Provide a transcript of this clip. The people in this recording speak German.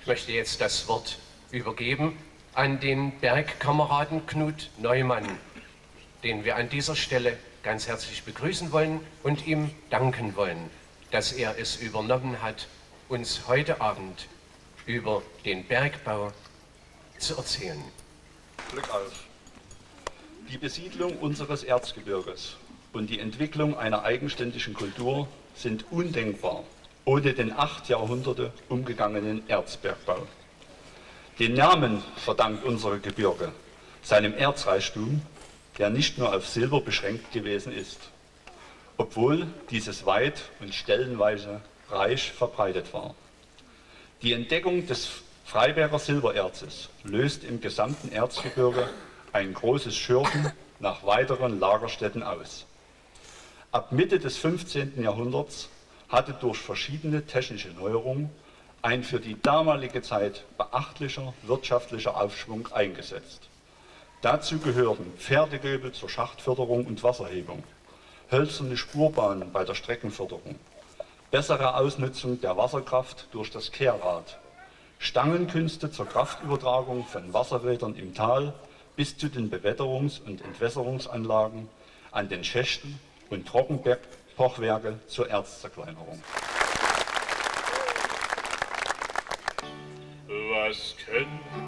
Ich möchte jetzt das Wort übergeben an den Bergkameraden Knut Neumann, den wir an dieser Stelle ganz herzlich begrüßen wollen und ihm danken wollen, dass er es übernommen hat, uns heute Abend über den Bergbau zu erzählen. Glück auf! Die Besiedlung unseres Erzgebirges und die Entwicklung einer eigenständigen Kultur sind undenkbar ohne den 8 Jahrhunderte umgegangenen Erzbergbau. Den Namen verdankt unser Gebirge seinem Erzreichtum, der nicht nur auf Silber beschränkt gewesen ist, obwohl dieses weit und stellenweise reich verbreitet war. Die Entdeckung des Freiberger Silbererzes löst im gesamten Erzgebirge ein großes Schürfen nach weiteren Lagerstätten aus. Ab Mitte des 15. Jahrhunderts hatte durch verschiedene technische Neuerungen ein für die damalige Zeit beachtlicher wirtschaftlicher Aufschwung eingesetzt. Dazu gehörten Pferdegöbel zur Schachtförderung und Wasserhebung, hölzerne Spurbahnen bei der Streckenförderung, bessere Ausnutzung der Wasserkraft durch das Kehrrad, Stangenkünste zur Kraftübertragung von Wasserrädern im Tal bis zu den Bewässerungs- und Entwässerungsanlagen an den Schächten und Trockenpochwerke zur Erzzerkleinerung. Was können